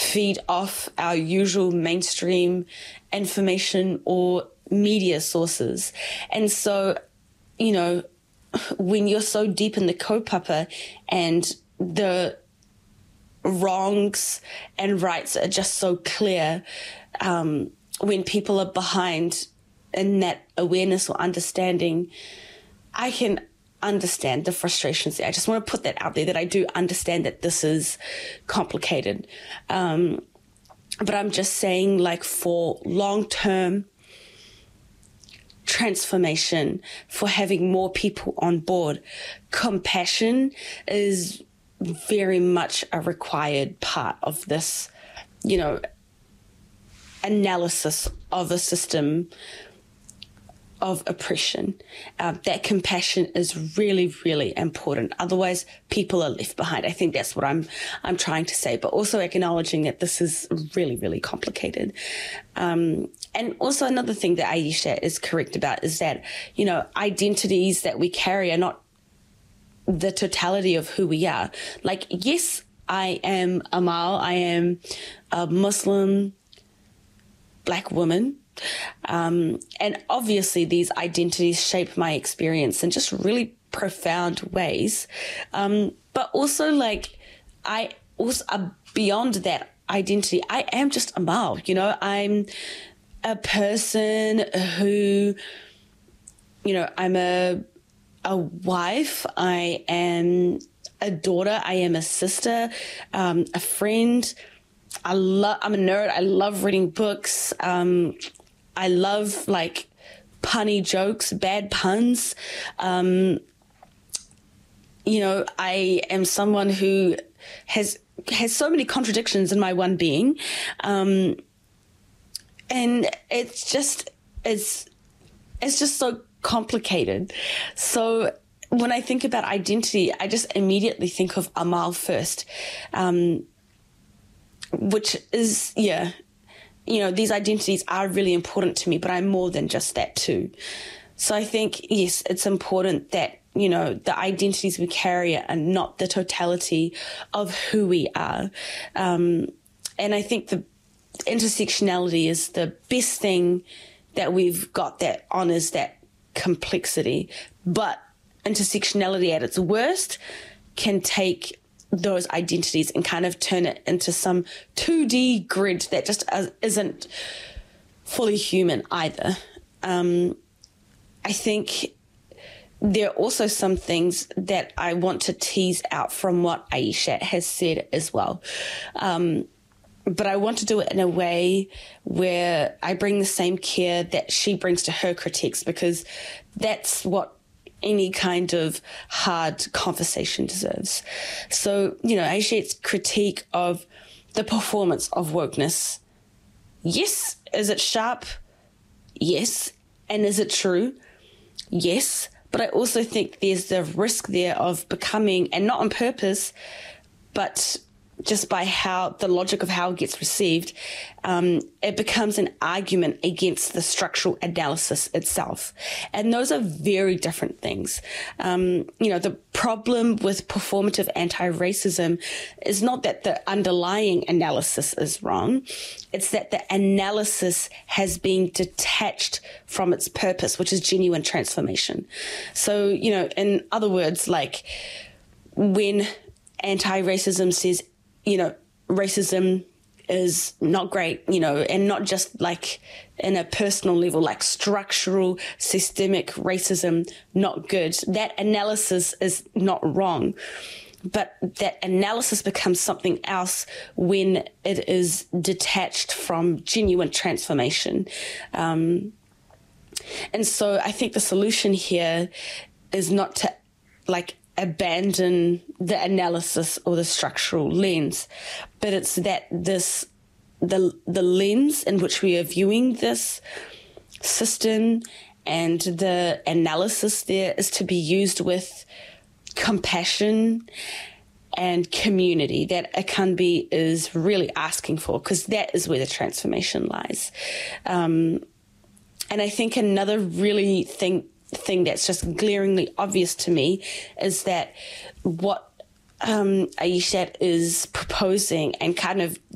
feed off our usual mainstream information or media sources. And so, you know, when you're so deep in the kaupapa and the wrongs and rights are just so clear, when people are behind in that awareness or understanding, I can understand the frustrations there. I just want to put that out there, that I do understand that this is complicated. But I'm just saying, like, for long-term transformation, for having more people on board, compassion is very much a required part of this, you know, analysis of a system of oppression. That compassion is really, really important. Otherwise, people are left behind. I think that's what I'm trying to say, but also acknowledging that this is really, really complicated. And also another thing that Aisha is correct about is that, you know, identities that we carry are not the totality of who we are. Like, yes, I am Amal, I am a Muslim Black woman. And obviously these identities shape my experience in just really profound ways. But also, like, I also, beyond that identity, I am just Amal, you know, I'm a person who, you know, I'm a wife, I am a daughter, I am a sister, a friend. I'm a nerd. I love reading books. I love, like, punny jokes, bad puns. You know, I am someone who has so many contradictions in my one being. And it's just so complicated. So when I think about identity, I just immediately think of Amal first, which is, yeah, you know, these identities are really important to me, but I'm more than just that too. So I think, yes, it's important that, you know, the identities we carry are not the totality of who we are. And I think the intersectionality is the best thing that we've got that honors that complexity. But intersectionality at its worst can take those identities and kind of turn it into some 2D grid that just isn't fully human either. I think there are also some things that I want to tease out from what Aisha has said as well. But I want to do it in a way where I bring the same care that she brings to her critiques, because that's what any kind of hard conversation deserves. So, you know, Aisha's critique of the performance of wokeness. Yes. Is it sharp? Yes. And is it true? Yes. But I also think there's the risk there of becoming, and not on purpose, but just by how the logic of how it gets received, it becomes an argument against the structural analysis itself. And those are very different things. You know, the problem with performative anti-racism is not that the underlying analysis is wrong. It's that the analysis has been detached from its purpose, which is genuine transformation. So, you know, in other words, like, when anti-racism says, you know, racism is not great, you know, and not just like in a personal level, like structural, systemic racism, not good. That analysis is not wrong. But that analysis becomes something else when it is detached from genuine transformation. And so I think the solution here is not to, like, abandon the analysis or the structural lens, but it's that the lens in which we are viewing this system and the analysis there is to be used with compassion and community that Akanbi is really asking for, because that is where the transformation lies. And I think another really thing that's just glaringly obvious to me is that what Aisha is proposing and kind of